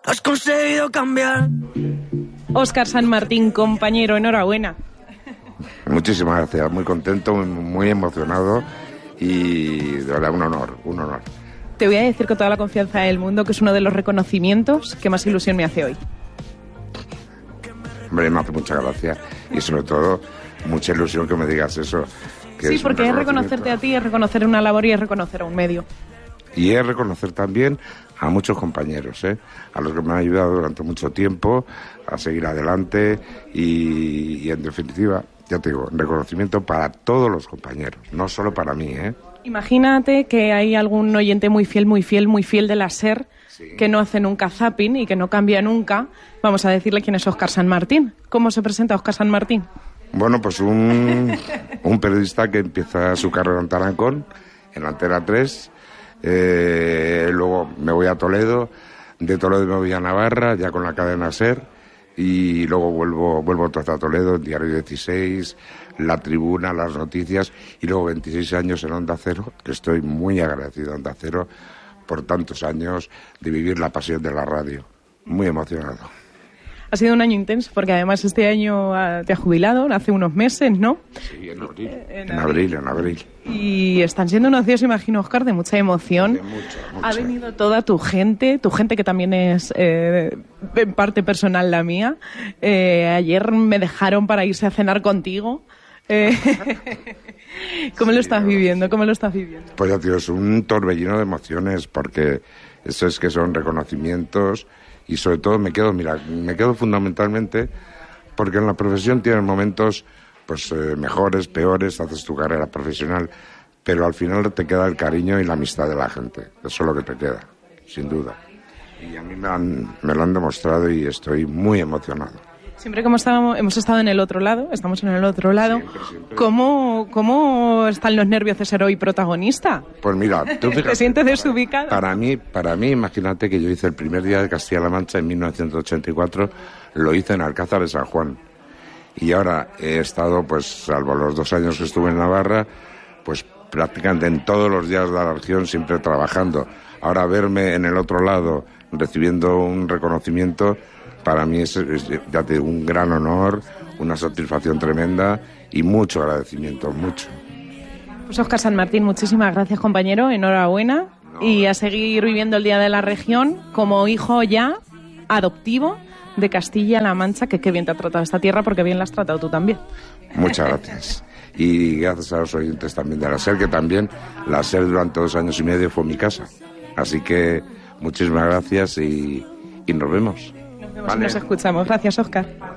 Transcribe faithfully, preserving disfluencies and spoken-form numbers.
Has conseguido cambiar. Óscar San Martín, compañero, enhorabuena. Muchísimas gracias, muy contento, muy emocionado y de verdad un honor, un honor. Te voy a decir con toda la confianza del mundo que es uno de los reconocimientos que más ilusión me hace hoy. Hombre, me hace mucha gracia y sobre todo mucha ilusión que me digas eso. Que sí, es porque es reconocerte a ti, es reconocer una labor y es reconocer a un medio. Y es reconocer también a muchos compañeros, ¿eh? A los que me han ayudado durante mucho tiempo a seguir adelante y, y en definitiva, ya te digo, reconocimiento para todos los compañeros, no solo para mí, ¿eh? Imagínate que hay algún oyente muy fiel, muy fiel, muy fiel de la SER, sí, que no hace nunca zapping y que no cambia nunca. Vamos a decirle quién es Óscar San Martín. ¿Cómo se presenta Óscar San Martín? Bueno, pues un, un periodista que empieza su carrera en Tarancón, en Antena tres, eh, luego me voy a Toledo, de Toledo me voy a Navarra, ya con la cadena SER, y luego vuelvo vuelvo otra vez a Toledo, Diario dieciséis, La Tribuna, Las Noticias, y luego veintiséis años en Onda Cero, que estoy muy agradecido a Onda Cero por tantos años de vivir la pasión de la radio. Muy emocionado. Ha sido un año intenso, porque además este año te has jubilado, hace unos meses, ¿no? Sí, en abril. En, en abril, en abril. Y están siendo unos días, imagino, Óscar, de mucha emoción. De mucha, mucha. Ha venido toda tu gente, tu gente que también es eh, en parte personal la mía. Eh, ayer me dejaron para irse a cenar contigo. Eh, ¿Cómo sí, lo estás viviendo? ¿Cómo lo estás viviendo? Pues ya, tío, es un torbellino de emociones, porque eso es que son reconocimientos. Y sobre todo me quedo, mira, me quedo fundamentalmente porque en la profesión tienes momentos pues eh, mejores, peores, haces tu carrera profesional, pero al final te queda el cariño y la amistad de la gente. Eso es lo que te queda, sin duda. Y a mí me, han, me lo han demostrado y estoy muy emocionado. Siempre que hemos estado, hemos estado en el otro lado, estamos en el otro lado, siempre, siempre. ¿Cómo, ¿cómo están los nervios de ser hoy protagonista? Pues mira, tú fíjate, ¿te sientes desubicado? Para mí, para mí, imagínate que yo hice el primer día de Castilla-La Mancha en mil novecientos ochenta y cuatro, lo hice en Alcázar de San Juan. Y ahora he estado, pues, salvo los dos años que estuve en Navarra, pues prácticamente en todos los días de la región, siempre trabajando. Ahora verme en el otro lado, recibiendo un reconocimiento, para mí es, es ya te digo, un gran honor, una satisfacción tremenda y mucho agradecimiento, mucho. Pues Óscar San Martín, muchísimas gracias, compañero, enhorabuena. No. Y a seguir viviendo el Día de la Región como hijo ya adoptivo de Castilla-La Mancha, que qué bien te ha tratado esta tierra, porque bien la has tratado tú también. Muchas gracias. Y gracias a los oyentes también de la SER, que también la SER durante dos años y medio fue mi casa. Así que muchísimas gracias y, y nos vemos. Nos vemos y nos escuchamos. Gracias, Óscar.